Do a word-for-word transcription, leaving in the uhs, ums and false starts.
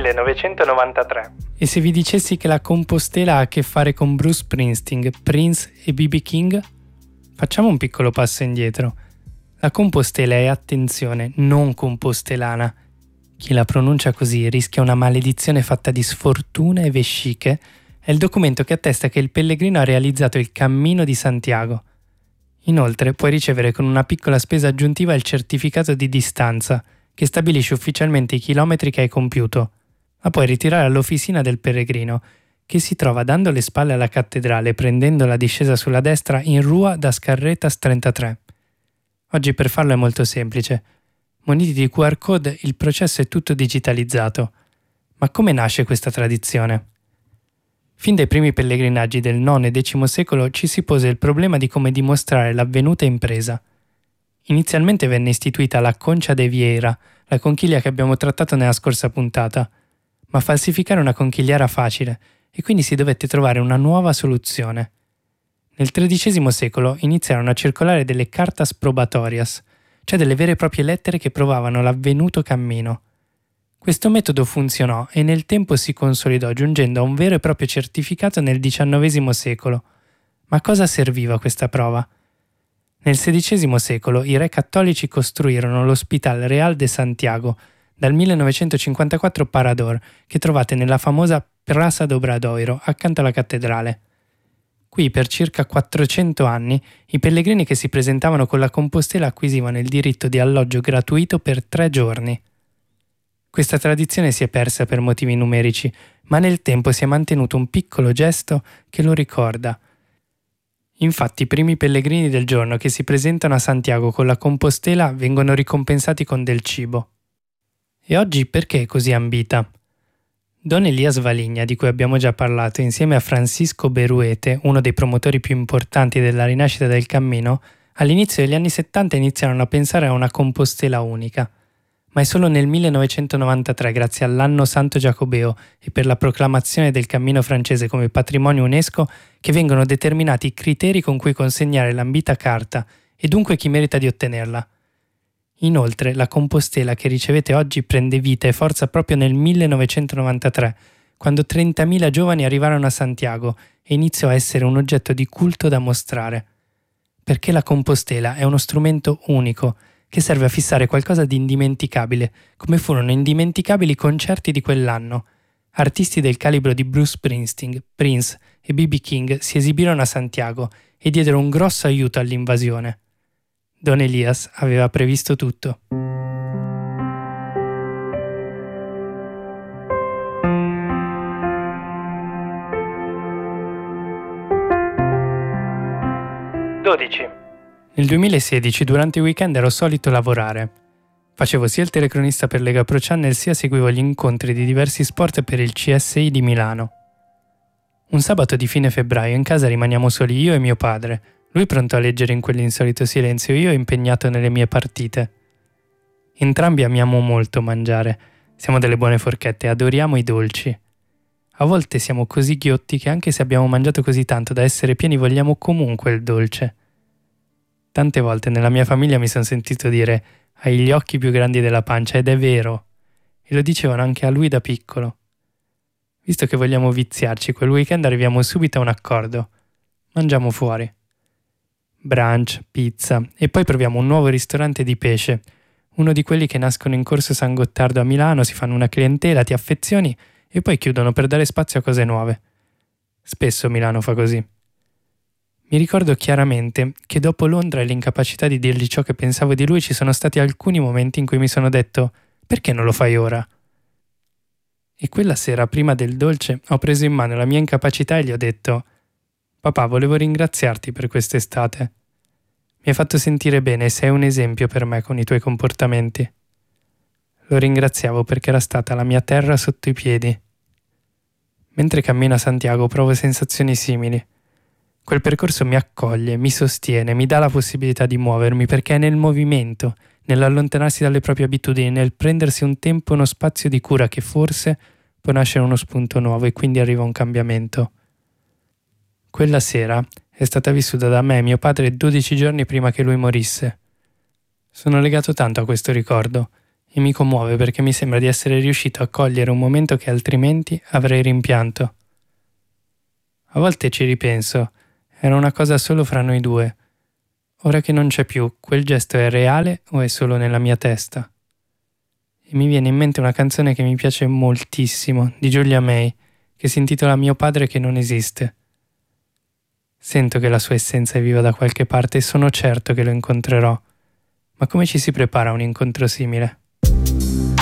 millenovecentonovantatré. E se vi dicessi che la Compostela ha a che fare con Bruce Springsteen, Prince e B B King? Facciamo un piccolo passo indietro. La Compostela è, attenzione, non compostelana. Chi la pronuncia così rischia una maledizione fatta di sfortune e vesciche. È il documento che attesta che il pellegrino ha realizzato il Cammino di Santiago. Inoltre puoi ricevere con una piccola spesa aggiuntiva il certificato di distanza, che stabilisce ufficialmente i chilometri che hai compiuto. La puoi ritirare all'officina del pellegrino, che si trova dando le spalle alla cattedrale, prendendo la discesa sulla destra in Rua das Carretas trentatré. Oggi per farlo è molto semplice. Muniti di Q R code il processo è tutto digitalizzato. Ma come nasce questa tradizione? Fin dai primi pellegrinaggi del nono e decimo secolo ci si pose il problema di come dimostrare l'avvenuta impresa. Inizialmente venne istituita la Concha de Vieira, la conchiglia che abbiamo trattato nella scorsa puntata, ma falsificare una conchiglia era facile e quindi si dovette trovare una nuova soluzione. Nel tredicesimo secolo iniziarono a circolare delle cartas probatorias, cioè delle vere e proprie lettere che provavano l'avvenuto cammino. Questo metodo funzionò e nel tempo si consolidò, giungendo a un vero e proprio certificato nel diciannovesimo secolo. Ma a cosa serviva questa prova? Nel sedicesimo secolo i re cattolici costruirono l'Hospital Real de Santiago, dal millenovecentocinquantaquattro Parador, che trovate nella famosa Praça do Obradoiro, accanto alla cattedrale. Qui per circa quattrocento anni i pellegrini che si presentavano con la Compostela acquisivano il diritto di alloggio gratuito per tre giorni. Questa tradizione si è persa per motivi numerici, ma nel tempo si è mantenuto un piccolo gesto che lo ricorda. Infatti i primi pellegrini del giorno che si presentano a Santiago con la Compostela vengono ricompensati con del cibo. E oggi perché è così ambita? Don Elias Valigna, di cui abbiamo già parlato, insieme a Francisco Beruete, uno dei promotori più importanti della rinascita del cammino, all'inizio degli anni settanta iniziarono a pensare a una Compostela unica. Ma è solo nel millenovecentonovantatré, grazie all'Anno Santo Giacobeo e per la proclamazione del cammino francese come patrimonio UNESCO, che vengono determinati i criteri con cui consegnare l'ambita carta e dunque chi merita di ottenerla. Inoltre, la Compostela che ricevete oggi prende vita e forza proprio nel millenovecentonovantatré, quando trentamila giovani arrivarono a Santiago e iniziò a essere un oggetto di culto da mostrare. Perché la Compostela è uno strumento unico, che serve a fissare qualcosa di indimenticabile, come furono indimenticabili i concerti di quell'anno. Artisti del calibro di Bruce Springsteen, Prince e B B King si esibirono a Santiago e diedero un grosso aiuto all'invasione. Don Elias aveva previsto tutto. dodici. Nel duemilasedici, durante i weekend, ero solito lavorare. Facevo sia il telecronista per Lega Pro Channel sia seguivo gli incontri di diversi sport per il C S I di Milano. Un sabato di fine febbraio in casa rimaniamo soli io e mio padre, lui pronto a leggere in quell'insolito silenzio, io impegnato nelle mie partite. Entrambi amiamo molto mangiare, siamo delle buone forchette e adoriamo i dolci. A volte siamo così ghiotti che anche se abbiamo mangiato così tanto da essere pieni vogliamo comunque il dolce. Tante volte nella mia famiglia mi sono sentito dire «hai gli occhi più grandi della pancia» ed è vero, e lo dicevano anche a lui da piccolo. Visto che vogliamo viziarci, quel weekend arriviamo subito a un accordo. Mangiamo fuori. Brunch, pizza e poi proviamo un nuovo ristorante di pesce, uno di quelli che nascono in Corso San Gottardo a Milano, si fanno una clientela, ti affezioni e poi chiudono per dare spazio a cose nuove. Spesso Milano fa così. Mi ricordo chiaramente che dopo Londra e l'incapacità di dirgli ciò che pensavo di lui ci sono stati alcuni momenti in cui mi sono detto «perché non lo fai ora?» E quella sera, prima del dolce, ho preso in mano la mia incapacità e gli ho detto «Papà, volevo ringraziarti per quest'estate. Mi hai fatto sentire bene e sei un esempio per me con i tuoi comportamenti». Lo ringraziavo perché era stata la mia terra sotto i piedi. Mentre cammino a Santiago provo sensazioni simili. Quel percorso mi accoglie, mi sostiene, mi dà la possibilità di muovermi perché è nel movimento, nell'allontanarsi dalle proprie abitudini, nel prendersi un tempo e uno spazio di cura che forse può nascere uno spunto nuovo e quindi arriva un cambiamento. Quella sera è stata vissuta da me e mio padre dodici giorni prima che lui morisse. Sono legato tanto a questo ricordo e mi commuove perché mi sembra di essere riuscito a cogliere un momento che altrimenti avrei rimpianto. A volte ci ripenso, era una cosa solo fra noi due. Ora che non c'è più, quel gesto è reale o è solo nella mia testa? E mi viene in mente una canzone che mi piace moltissimo, di Giulia May, che si intitola Mio padre che non esiste. Sento che la sua essenza è viva da qualche parte e sono certo che lo incontrerò. Ma come ci si prepara a un incontro simile?